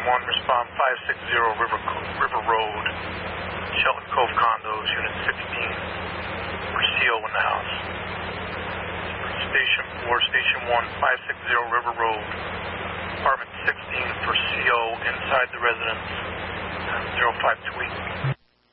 1, respond 560 River Road, Shelton Cove Condos, Unit 16, for CO in the house. Station 4, Station 1, 560 River Road, Apartment 16 for CO inside the residence, 0520